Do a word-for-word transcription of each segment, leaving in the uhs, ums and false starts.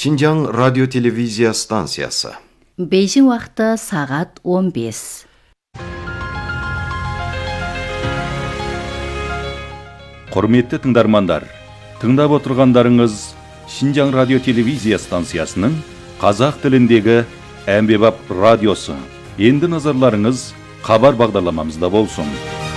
Шинжаң радио-телевизия станциясы. Бейжің уақыты сағат он бес. Құрметті тыңдармандар, тыңдап отырғандарыңыз Шинжаң радио-телевизия станциясының қазақ тіліндегі әмбебап радиосы. Енді назарларыңыз хабар бағдарламамызда болсын.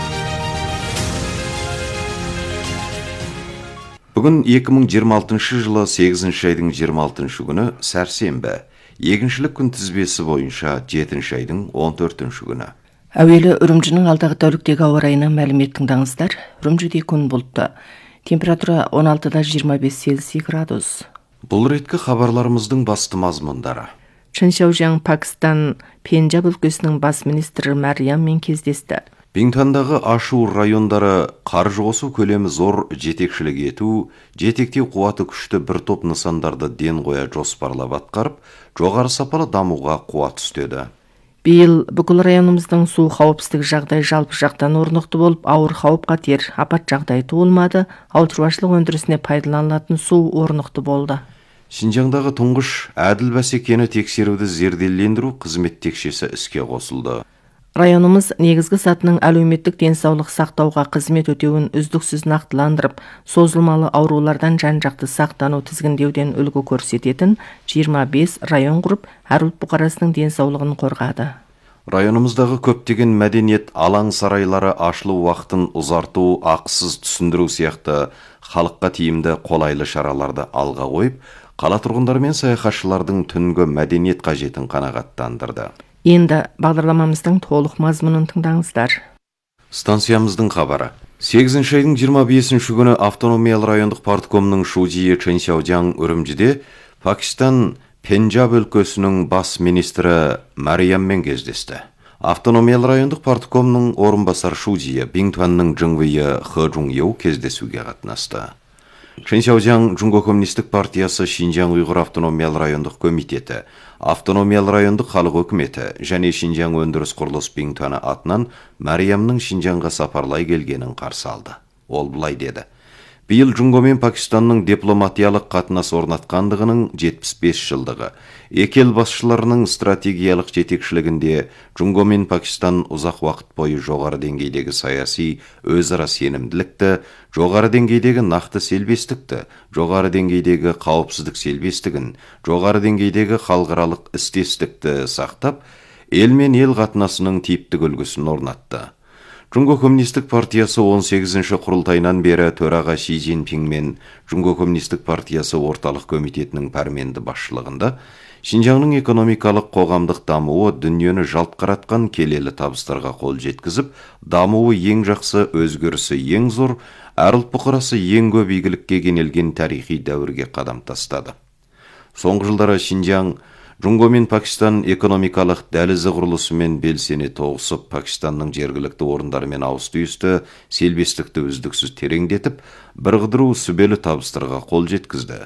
Бүгін екі мың жиырма алтыншы жылы сегізінші айдың жиырма алтыншы күні сәрсенбі, егіншілік күн тізбесі бойынша жетінші айдың он төртінші күні. Әуелі Үрімжінің алдағы тәуліктегі ауа райына мәлімет тыңдаңыздар. Үрімжіде күн бұлтты. Температура он алтыда жиырма бес Цельсий градус. Бұл реткі хабарларымыздың басты мазмұндары. Чиншаужяң Пакистан Пенджаб өлкесінің бас министрі Марияммен кездесті. Бингтандағы ашу райондары қаржы қосу көлемі зор жетекшілік ету, жетектеу қуаты күшті бір топ нысандарды ден қоя жоспарлап атқарып, жоғары сапалы дамуға қуат үстеді. Биыл бүкіл районымыздың су қауіпсіздік жағдай жалпы жақтан орнықты болып, ауыр қауіп қатер, апат жағдай туылмады, ауыл шаруашылық өндірісіне пайдаланылатын су орнықты болды. Шинжаңдағы тұңғыш әділ бәсекені тексеруді зерделендіру қызмет текшесі іске қосылды. Районымыз негізгі сатының әлеуметтік денсаулық сақтауға қызмет өтеуін үздіксіз нақтыландырып, созылмалы аурулардан жан-жақты сақтану тізгіндеуден үлгі көрсететін жиырма бес район құрып, әр ұлт бұқарасының денсаулығын қорғады. Районымыздағы көптеген мәдениет алаң сарайлары ашылу уақытын ұзарту, ақысыз түсіндіру сияқты халыққа тиімді қолайлы шараларды алға қойып, қала тұрғындары мен саяхатшылардың түнгі мәдениет қажетін қанағаттандырды. Енді бағдарламамыздың толық мазмұнын тыңдаңыздар. Станциямыздың хабары. сегізінші айдың жиырма бесінші күні автономиялы райондық парткомның шудиі Чиншаужяң Үрімжіде Пакистан Пенджаб өлкесінің бас министрі Марияммен кездесті. Автономиялы райондық парткомның орынбасар шудиі Бингтанның Жыңвейі Хы Жуңеу кездесуге қатынасты. Чиншаужяң Жунго коммунистік партиясы Шинжаң Уйғыр автономиялы райондық комитеті, автономиялы райондық халық өкіметі және Шинжаң өндіріс құрылыс Бингтаны атынан Мариямның Шинжаңға сапарлай келгенін қарсы алды. Ол бұлай деді: биыл Жунго мен Пакистанның дипломатиялық қатынас орнатқандығының жетпіс бес жылдығы, екі ел басшыларының стратегиялық жетекшілігінде Жунго мен Пакистан ұзақ уақыт бойы жоғары деңгейдегі саяси өзара сенімділікті, жоғары деңгейдегі нақты селбестікті, жоғары деңгейдегі қауіпсіздік селбестігін, жоғары деңгейдегі халықаралық істестікті сақтап, ел мен ел қатынасының типтік үлгісін орнатты. Жунго коммунистік партиясы он сегізінші құрылтайынан бері төраға Ши Цзиньпин мен Жунго коммунистік партиясы орталық комитетінің пәрменді басшылығында Шинжаңның экономикалық қоғамдық дамуы дүниені жалт қаратқан келелі табыстарға қол жеткізіп, дамуы ең жақсы, өзгерісі ең зор, әр ұлт бұқарасы ең көп игілікке кенелген тарихи дәуірге қадам тастады. Соңғы жылдары Шинжаң Жунго мен Пакистан экономикалық дәлізі құрылысымен белсене тоғысып, Пакистанның жергілікті орындарымен ауыс-түйісті, селбестікті үздіксіз тереңдетіп, бірғыдыру сүбелі табыстарға қол жеткізді.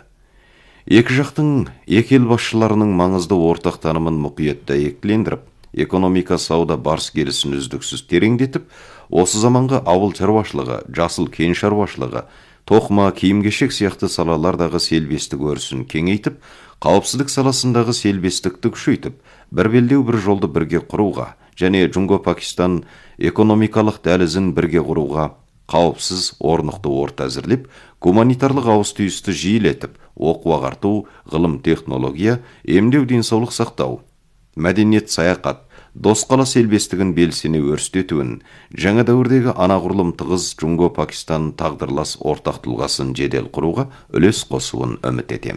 Екі жақтың екі ел басшыларының маңызды ортақ танымын мұқият дәйектілендіріп, экономика сауда барыс келісін үздіксіз тереңдетіп, осы заманғы ауыл шаруашылығы, жасыл кен шаруашылығы, тоқыма, киім-кешек сияқты салалардағы селбестік өрісін кеңейтіп, қауіпсіздік саласындағы селбестікті күшейтіп, бір белдеу бір жолды бірге құруға және Жунго-Пакистан экономикалық дәлізін бірге құруға қауіпсіз орнықты орта әзірлеп, гуманитарлық ауыс-түйісті жиілетіп, оқу ағарту, ғылым технология, емдеу денсаулық сақтау, мәдениет саяхат, досқала селбестігін белсене өрістетуін, жаңа дәуірдегі анағұрлым тығыз Жунго-Пакистан тағдырлас ортақ тұлғасын жедел құруға үлес қосуын үміт етеміз.